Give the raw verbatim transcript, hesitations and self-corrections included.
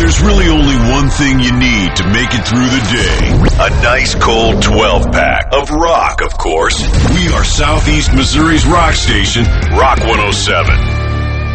There's really only one thing you need to make it through the day. A nice cold twelve-pack of rock, of course. We are Southeast Missouri's rock station, Rock one oh seven.